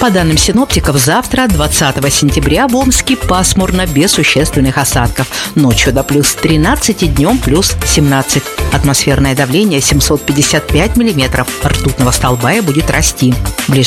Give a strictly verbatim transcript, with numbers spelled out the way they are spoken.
По данным синоптиков, завтра, двадцатого сентября, в Омске пасмурно, без существенных осадков. Ночью до плюс тринадцати, днем плюс семнадцать. Атмосферное давление семьсот пятьдесят пять миллиметров ртутного столба и будет расти. В ближайшее